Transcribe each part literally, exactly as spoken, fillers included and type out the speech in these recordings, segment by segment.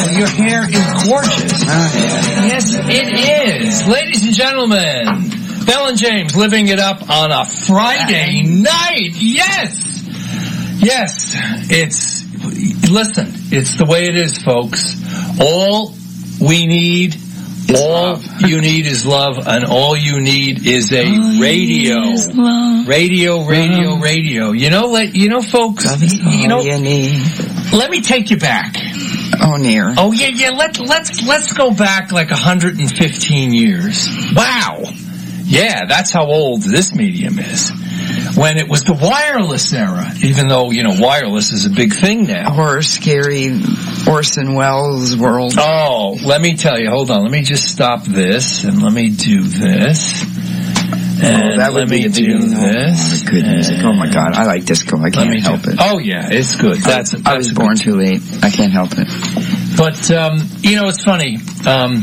Well, your hair is gorgeous. Oh, yeah. Yes, it is. Ladies and gentlemen, Bell and James living it up on a Friday night. Yes. Yes. It's, listen, it's the way it is, folks. All we need, it's all love. You need is love, and all you need is a all radio. Radio, radio, love. radio. You know, let, you know, folks, you know, you need. Let me take you back. Oh, near. Oh, yeah, yeah, let, let's, let's go back like one hundred fifteen years. Wow. Yeah, that's how old this medium is. When it was the wireless era, even though, you know, wireless is a big thing now. Or scary Orson Welles world. Oh, let me tell you, hold on, let me just stop this, and let me do this. And oh, that would let be me the do this. Oh, good music. Oh, my God, I like disco. I can't help do, it. Oh, yeah, it's good. That's, that's I was born too late. I can't help it. But, um, you know, it's funny. Um,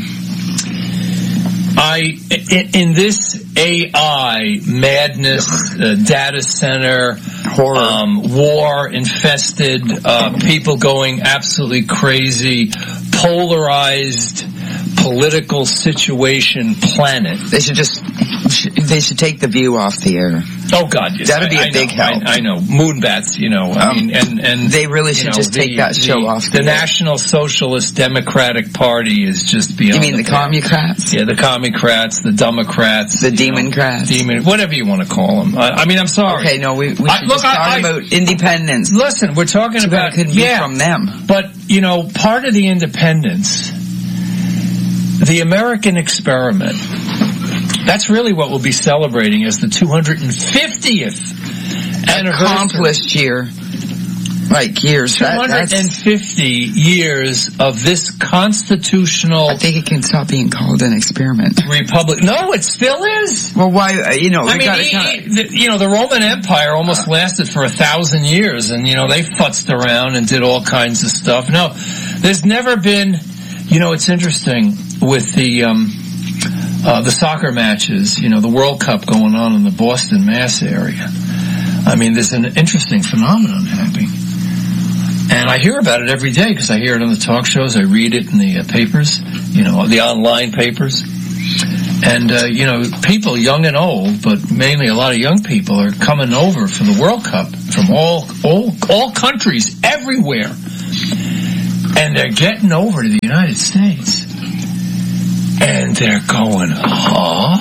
I, in, in this A I madness, uh, data center, horror, um, war infested, uh, people going absolutely crazy, polarized political situation planet. They should just, they should take the View off the air. Oh God, yes. That'd be I, a I big know, help. I, I know. Moonbats, you know, I um, mean, and, and. They really should you know, just the, take that show the, off the The air. National Socialist Democratic Party is just beyond. You mean the, the Commucrats? Yeah, the Commie-crats, the Democrats. The Demon-crats. Demon, whatever you want to call them. I, I mean, I'm sorry. Okay, no, we, we should I, look, just talk I, about independence. Listen, we're talking so about, it could yeah, be from them. But, you know, part of the independence, the American experiment, that's really what we'll be celebrating as the two hundred fiftieth anniversary. Accomplished year. Like years. two hundred fifty that, years of this constitutional... I think it can stop being called an experiment. Republic. No, it still is. Well, why, uh, you know... I mean, he, kinda, he, the, you know, the Roman Empire almost uh, lasted for a thousand years, and, you know, they futzed around and did all kinds of stuff. No, there's never been... You know, it's interesting with the... um Uh, the soccer matches, you know, the World Cup going on in the Boston, Mass area. I mean, there's an interesting phenomenon happening. And I hear about it every day because I hear it on the talk shows. I read it in the uh, papers, you know, the online papers. And, uh, you know, people young and old, but mainly a lot of young people are coming over for the World Cup from all, all, all countries, everywhere. And they're getting over to the United States. And they're going, huh?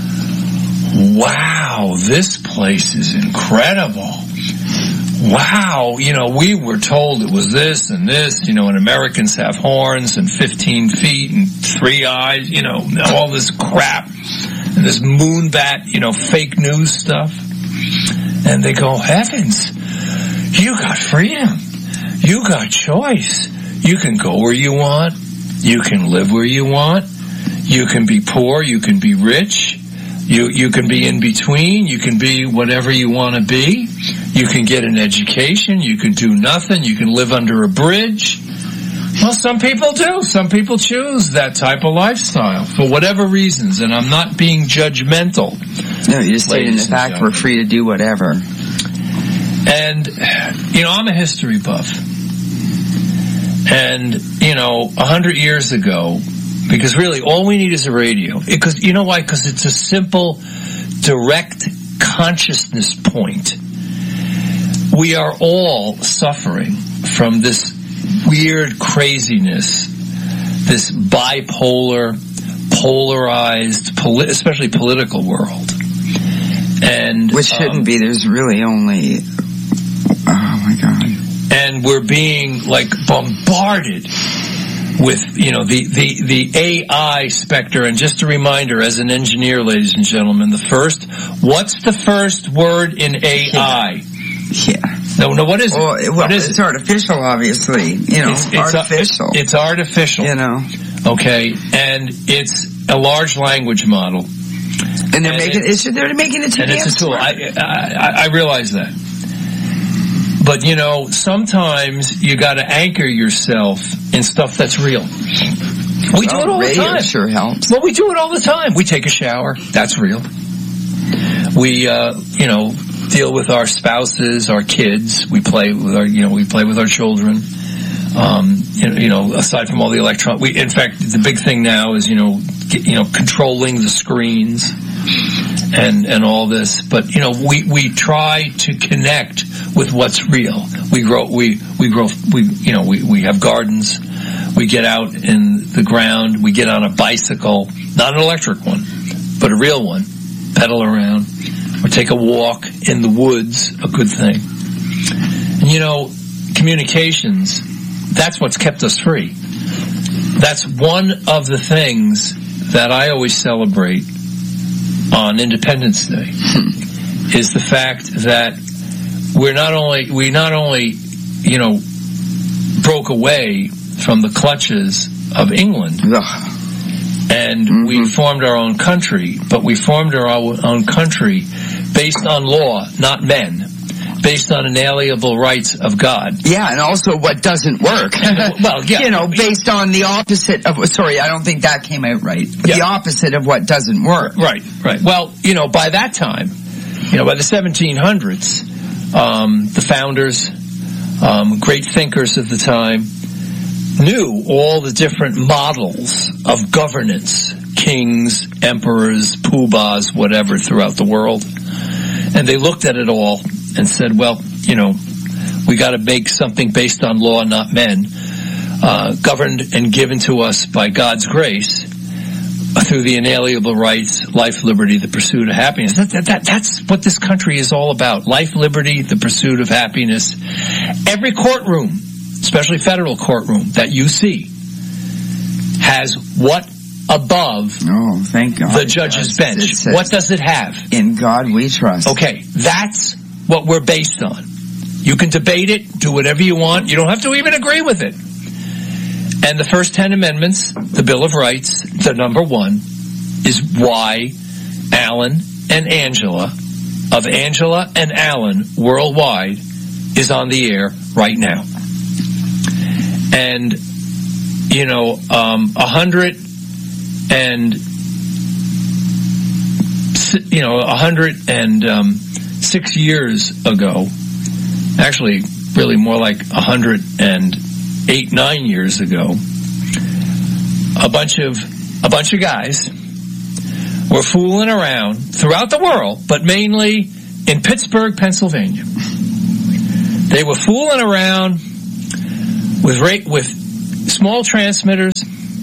Wow, this place is incredible. Wow, you know, we were told it was this and this, you know, and Americans have horns and fifteen feet and three eyes, you know, all this crap. And this moonbat, you know, fake news stuff. And they go, heavens, you got freedom. You got choice. You can go where you want. You can live where you want. You can be poor, you can be rich, you you can be in between, you can be whatever you want to be, you can get an education, you can do nothing, you can live under a bridge. Well, some people do. Some people choose that type of lifestyle for whatever reasons, and I'm not being judgmental. No, you're just stating the fact we're free to do whatever. And, you know, I'm a history buff. And, you know, a hundred years ago, because really, all we need is a radio. Because you know why? Because it's a simple, direct consciousness point. We are all suffering from this weird craziness, this bipolar, polarized, poli- especially political world. And which shouldn't um, be. There's really only. Oh my God. And we're being like bombarded with, you know, the, the, the A I specter. And just a reminder, as an engineer, ladies and gentlemen, the first, what's the first word in A I? Yeah. No, no, what is it? Well, well, what is it's it? artificial, obviously. You know, it's, it's artificial. A, it's artificial. You know. Okay, and it's a large language model. And they're and making it, they're making it too And damn it's a tool. I, I, I realize that. But, you know, sometimes you got to anchor yourself in stuff that's real. We do well, it all the time. Sure helps. Well, we do it all the time. We take a shower. That's real. We, uh, you know, deal with our spouses, our kids. We play with our, you know, we play with our children. Um, you know, aside from all the electron, we, in fact, the big thing now is, you know, get, you know, controlling the screens and, and all this. But, you know, we, we try to connect with what's real. We grow, we, we grow, we, you know, we, we have gardens. We get out in the ground. We get on a bicycle, not an electric one, but a real one, pedal around, or take a walk in the woods, a good thing. And, you know, communications, that's what's kept us free. That's one of the things that I always celebrate on Independence Day, is the fact that we're not only, we not only, you know, broke away from the clutches of England, and mm-hmm. we formed our own country, but we formed our own country based on law, not men. Based on inalienable rights of God. Yeah, and also what doesn't work. Well, yeah. You know, based on the opposite of, sorry, I don't think that came out right. Yeah. The opposite of what doesn't work. Right, right. Well, you know, by that time, you know, by the seventeen hundreds, um, the founders, um, great thinkers of the time, knew all the different models of governance, kings, emperors, poobahs, whatever, throughout the world. And they looked at it all and said, well, you know, we got to make something based on law, not men, uh, governed and given to us by God's grace uh, through the inalienable rights, life, liberty, the pursuit of happiness. That, that, that, that's what this country is all about. Life, liberty, the pursuit of happiness. Every courtroom, especially federal courtroom, that you see has what above oh, thank God. the judge's bench? Says, what does it have? In God we trust. Okay, that's what we're based on. You can debate it, do whatever you want. You don't have to even agree with it. And the first ten amendments, the Bill of Rights, the number one, is why Alan and Angela, of Angela and Alan Worldwide, is on the air right now. And, you know, um, a hundred and, you know, a hundred and, um, six years ago, actually really more like a hundred and eight, nine years ago, a bunch of, a bunch of guys were fooling around throughout the world, but mainly in Pittsburgh, Pennsylvania. They were fooling around with ra- with small transmitters,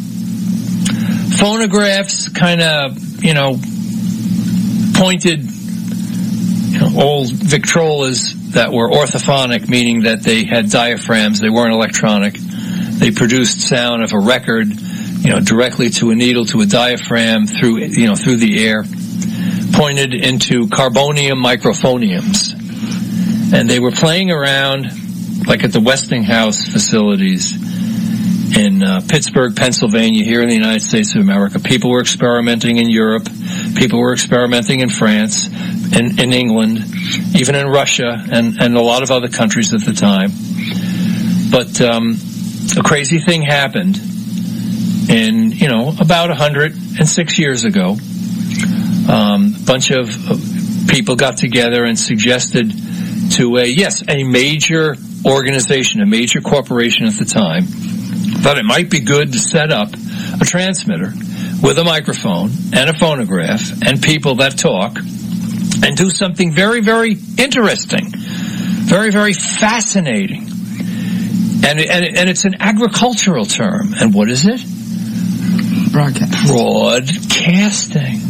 phonographs, kind of, you know, pointed, you know, old Victrolas that were orthophonic, meaning that they had diaphragms, they weren't electronic. They produced sound of a record, you know, directly to a needle, to a diaphragm, through, you know, through the air, pointed into carbonium microphoniums. And they were playing around, like at the Westinghouse facilities in uh, Pittsburgh, Pennsylvania, here in the United States of America. People were experimenting in Europe. People were experimenting in France, in, in England, even in Russia, and, and a lot of other countries at the time. But um, a crazy thing happened in, you know, about one hundred six years ago. Um, a bunch of people got together and suggested to a, yes, a major organization, a major corporation at the time, thought it might be good to set up a transmitter with a microphone and a phonograph and people that talk and do something very, very interesting, very, very fascinating. And, and, and it's an agricultural term. And what is it? Broadcast. Broadcasting.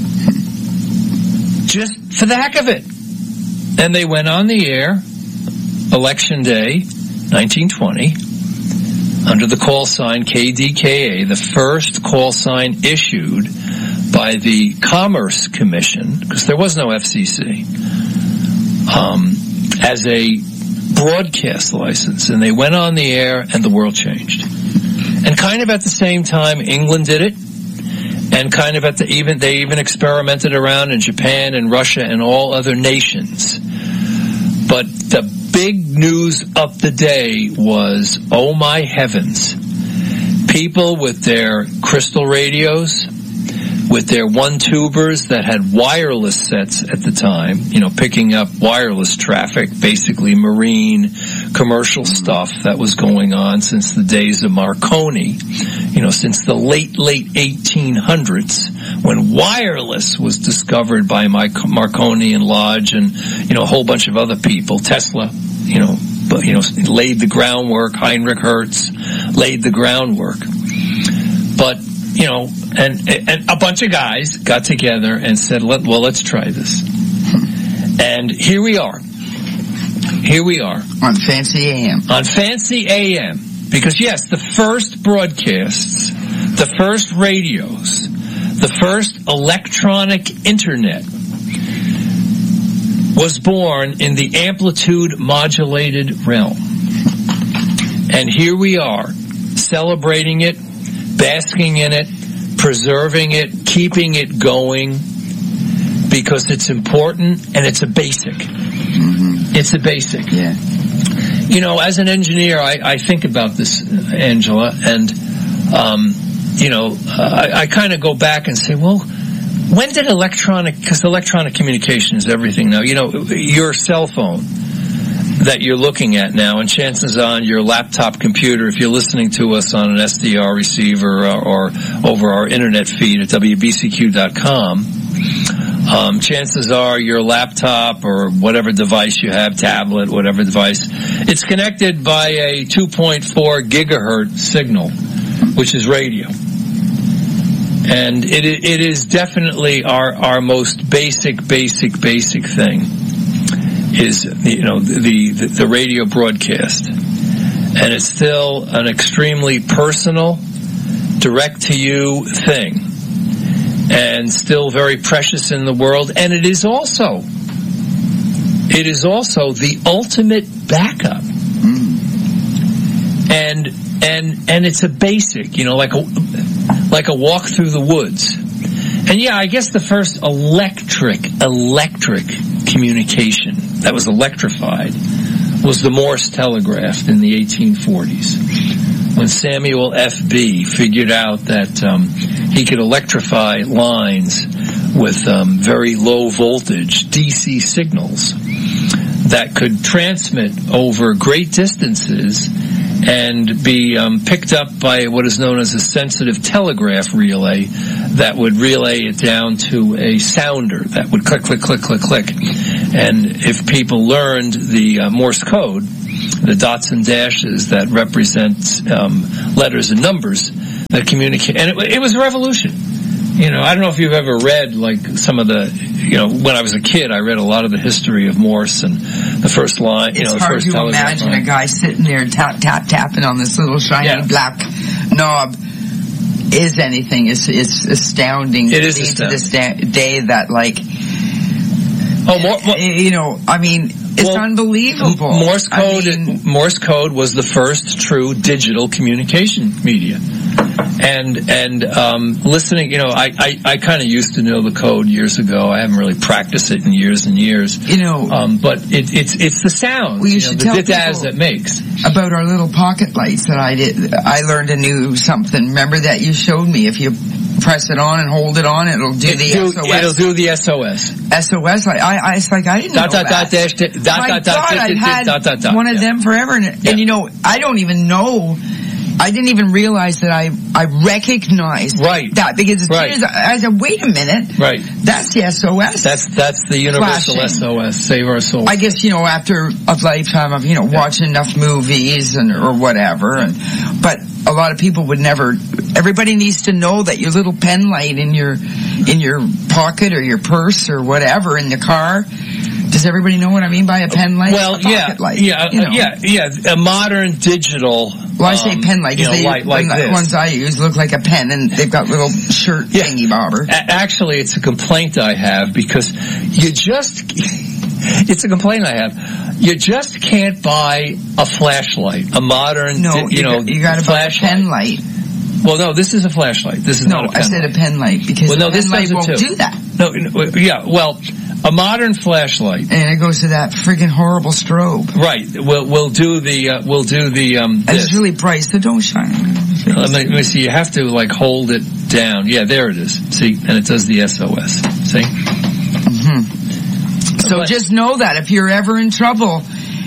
Just for the heck of it. And they went on the air, Election Day, nineteen twenty, under the call sign K D K A, the first call sign issued by the Commerce Commission, because there was no F C C, um, as a broadcast license. And they went on the air and the world changed. And kind of at the same time, England did it. And kind of at the even, they even experimented around in Japan and Russia and all other nations. But the big news of the day was, oh my heavens, people with their crystal radios, with their one-tubers that had wireless sets at the time, you know, picking up wireless traffic, basically marine, commercial stuff that was going on since the days of Marconi, you know, since the late, late eighteen hundreds, when wireless was discovered by Marconi and Lodge and, you know, a whole bunch of other people. Tesla, you know, but, you know, laid the groundwork. Heinrich Hertz laid the groundwork. But, you know, and, and a bunch of guys got together and said, Let, well, let's try this. And here we are. Here we are. On Fancy A M. On Fancy A M. Because, yes, the first broadcasts, the first radios, the first electronic internet was born in the amplitude modulated realm. And here we are, celebrating it, basking in it, preserving it, keeping it going, because it's important and it's a basic. Mm-hmm. It's a basic. Yeah. You know, as an engineer, I, I think about this, Angela, and, um, you know, I, I kind of go back and say, well, when did electronic, because electronic communication is everything now. You know, your cell phone that you're looking at now, and chances on your laptop computer, if you're listening to us on an S D R receiver or, or over our internet feed at W B C Q dot com, um, chances are your laptop or whatever device you have, tablet, whatever device, it's connected by a two point four gigahertz signal, which is radio. And it, it is definitely our, our most basic, basic, basic thing is, you know, the, the, the radio broadcast. And it's still an extremely personal, direct-to-you thing. And still very precious in the world. And it is also, it is also the ultimate backup. Mm. And, and, and it's a basic, you know, like a, like a walk through the woods. And yeah, I guess the first electric, electric communication that was electrified was the Morse telegraph in the eighteen forties. When Samuel F B figured out that um, he could electrify lines with um, very low voltage D C signals that could transmit over great distances and be um, picked up by what is known as a sensitive telegraph relay that would relay it down to a sounder that would click, click, click, click, click. And if people learned the uh, Morse code, the dots and dashes that represent um, letters and numbers that communicate, and it, it was a revolution. You know, I don't know if you've ever read, like, some of the, you know, when I was a kid, I read a lot of the history of Morse and the first line, you it's know, the first telegraph line. It's hard to imagine a guy sitting there tap, tap, tapping on this little shiny yeah. black knob. Is anything. It's, it's astounding. It is astounding. To this astounding. day that, like, oh, more, more, you know, I mean, it's well, M- unbelievable. Morse code, I mean, Morse code was the first true digital communication media. And, and, um, listening, you know, I, I, I kind of used to know the code years ago. I haven't really practiced it in years and years. You know, um, but it, it's, it's the sound, well, you, you should know, tell the daz that makes. About our little pocket lights that I did. I learned a new something. Remember that you showed me? If you press it on and hold it on, it'll do it the do, S O S. It'll do the S O S. S O S. I, I, I it's like I didn't dot, know dot, that. Dot, dash, dot, My dot, God, dot, I've had dot, dot, dot, one of yeah. them forever, and, yeah. and you know, I don't even know. I didn't even realize that I I recognized right. that because as right. soon as I, I said, wait a minute, right? That's the S O S. That's that's the universal flashing. S O S. Save our souls. I guess, you know, after a lifetime of, you know, yeah. watching enough movies and or whatever, and but a lot of people would never. Everybody needs to know that your little pen light in your in your pocket or your purse or whatever in the car. Does everybody know what I mean by a pen light? Well, a pocket yeah, light, yeah, you know. yeah, yeah. A modern digital. Well, I say um, pen light because you know, they like, like the ones I use look like a pen, and they've got little shirt yeah. thingy bobber. A- actually, it's a complaint I have because you just. It's a complaint I have. You just can't buy a flashlight, a modern, no, di- you, you know, got, you got to buy a pen light. Well, no, this is a flashlight. This is no, not a pen I said light. a pen light because well, no, a pen this light won't too. do that. No, yeah, well, a modern flashlight, and it goes to that friggin' horrible strobe. Right. We'll we'll do the uh, we'll do the um. And it's really bright, so don't shine. Let me, let me see. You have to like hold it down. Yeah, there it is. See, and it does the S O S. See. Mm-hmm. So but, just know that if you're ever in trouble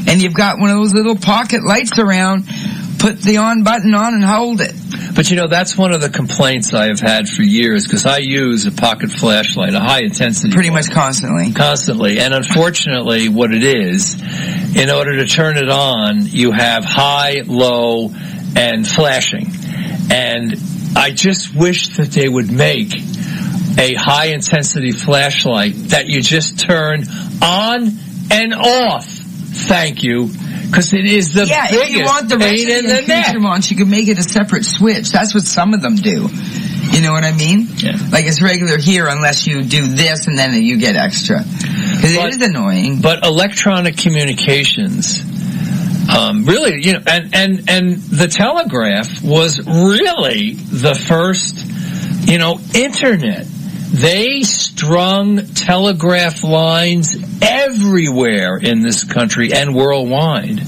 and you've got one of those little pocket lights around, put the on button on and hold it. But you know, that's one of the complaints I have had for years, because I use a pocket flashlight, a high intensity. Pretty one, much constantly. Constantly. And unfortunately, what it is, in order to turn it on, you have high, low, and flashing. And I just wish that they would make a high intensity flashlight that you just turn on and off. Thank you. Because it is the yeah, biggest if you want the pain in the neck. You can make it a separate switch. That's what some of them do. You know what I mean? Yeah. Like it's regular here unless you do this and then you get extra. Because it is annoying. But electronic communications, um, really, you know, and, and, and the telegraph was really the first, you know, internet. They strung telegraph lines everywhere in this country and worldwide.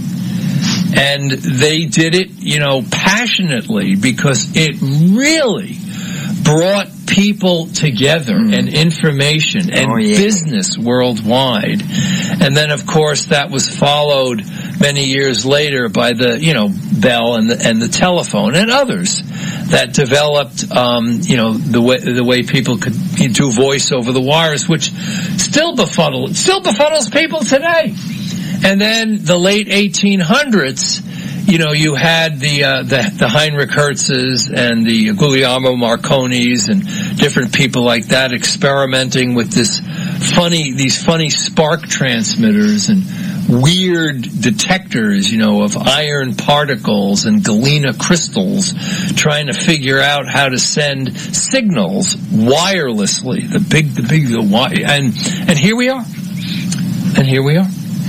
And they did it, you know, passionately because it really brought people together mm. and information and oh, yeah. business worldwide. And then, of course, that was followed many years later by the, you know, bell and the, and the telephone and others that developed, um, you know, the way, the way people could do voice over the wires, which still befuddles, still befuddles people today. And then the late eighteen hundreds, you know, you had the, uh, the, the Heinrich Hertzes and the Guglielmo Marconis and different people like that experimenting with this funny, these funny spark transmitters and weird detectors, you know, of iron particles and galena crystals, trying to figure out how to send signals wirelessly. The big, the big, the wi- and, and here we are. And here we are.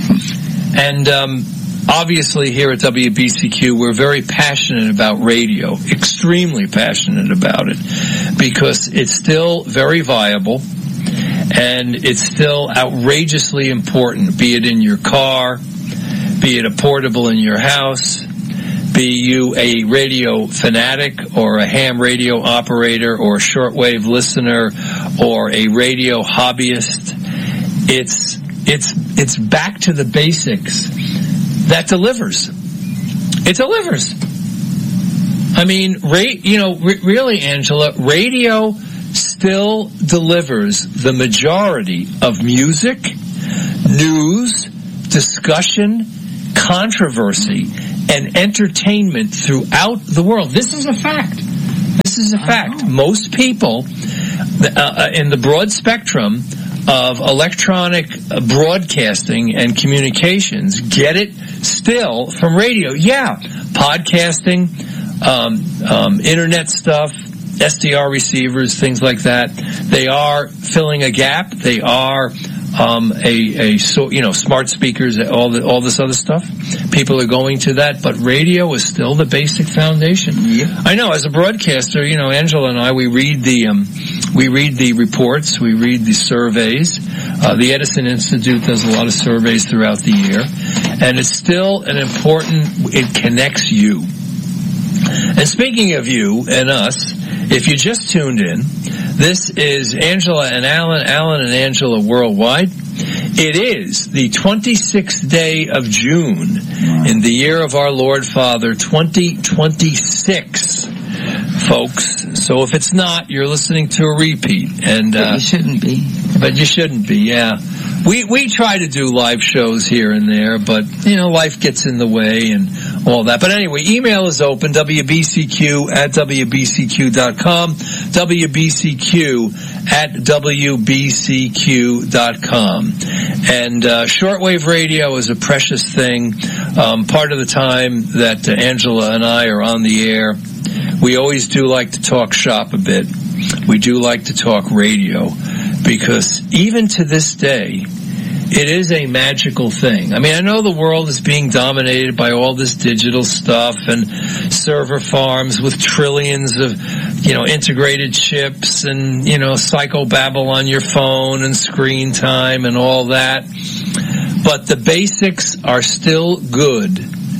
And, um, obviously here at W B C Q, we're very passionate about radio, extremely passionate about it, because it's still very viable and it's still outrageously important, be it in your car, be it a portable in your house, be you a radio fanatic or a ham radio operator or a shortwave listener or a radio hobbyist. It's, it's, it's back to the basics. That delivers. It delivers. I mean, ra- you know, re- really, Angela, radio still delivers the majority of music, news, discussion, controversy, and entertainment throughout the world. This is a fact. This is a fact. Most people uh, in the broad spectrum of electronic broadcasting and communications get it still from radio. Yeah, podcasting, um, um, internet stuff, S D R receivers, things like that. They are filling a gap. They are um, a, a so, you know, smart speakers, all the, all this other stuff. People are going to that, but radio is still the basic foundation. Yeah. I know, as a broadcaster, you know, Angela and I, we read the um, we read the reports, we read the surveys. Uh, the Edison Institute does a lot of surveys throughout the year, and it's still an important. It connects you. And speaking of you and us, if you just tuned in, this is Angela and Alan, Alan and Angela Worldwide. It is the twenty-sixth day of June in the year of our Lord Father, twenty twenty-six, folks. So if it's not, you're listening to a repeat. And uh, but you shouldn't be. But you shouldn't be, yeah. We we try to do live shows here and there, but, you know, life gets in the way and all that. But anyway, email is open, W B C Q at W B C Q dot com, W B C Q at W B C Q dot com. And uh, shortwave radio is a precious thing. Um, part of the time that uh, Angela and I are on the air, we always do like to talk shop a bit. We do like to talk radio, because even to this day, it is a magical thing. I mean, I know the world is being dominated by all this digital stuff and server farms with trillions of, you know, integrated chips and, you know, psychobabble on your phone and screen time and all that. But the basics are still good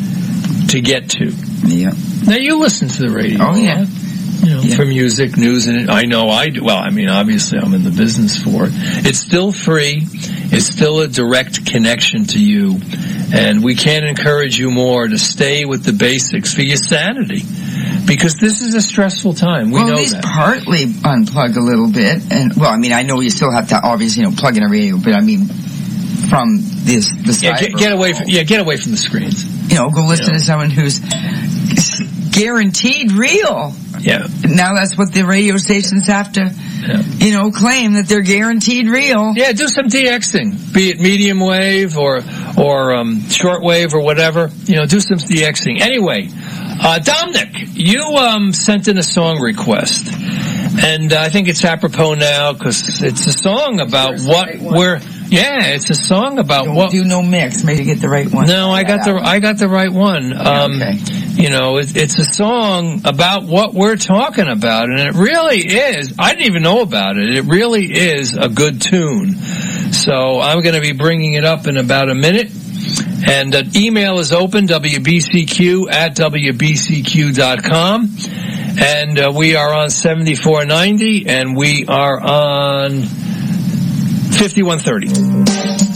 to get to. Yeah. Now, you listen to the radio. Oh, yeah. You know, yeah. for music, news, and I know I do. Well, I mean, obviously I'm in the business for it. It's still free. It's still a direct connection to you. And we can't encourage you more to stay with the basics for your sanity. Because this is a stressful time. We well, know at least that. partly unplug a little bit. And, well, I mean, I know you still have to obviously, you know, plug in a radio, but I mean, from this, the yeah, get, get away from, yeah, get away from the screens. You know, go listen you know. to someone who's guaranteed real. Yeah. Now that's what the radio stations have to, yeah. you know, claim that they're guaranteed real. Yeah, do some DXing, be it medium wave or or um, short wave or whatever. You know, do some DXing. Anyway, uh, Dominic, you um, sent in a song request, and uh, I think it's apropos now because it's a song about what right we're. Yeah, it's a song about Don't what. Do no mix. Maybe get the right one. No, I got the I got the right one. Um, okay. You know, it, it's a song about what we're talking about, and it really is. I didn't even know about it. It really is a good tune. So I'm going to be bringing it up in about a minute. And uh, email is open, W B C Q at W B C Q dot com. And uh, we are on seventy-four ninety, and we are on fifty-one thirty.